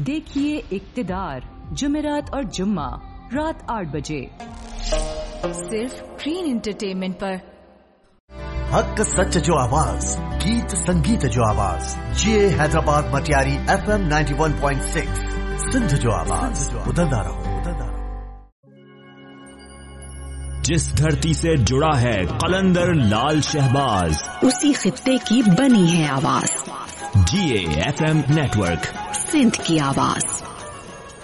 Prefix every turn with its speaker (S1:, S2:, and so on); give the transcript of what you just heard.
S1: देखिए इक्तिदार जुमेरात और जुम्मा रात 8 बजे सिर्फ ग्रीन एंटरटेनमेंट पर।
S2: हक सच जो आवाज, गीत संगीत जो आवाज, ये हैदराबाद मटियारी FM 91.6 सिंध जो आवाज, बदलता रहो।
S3: जिस धरती से जुड़ा है कलंदर लाल शहबाज,
S4: उसी खित्ते की बनी है आवाज।
S3: GA FM नेटवर्क,
S4: सिंध की आवाज।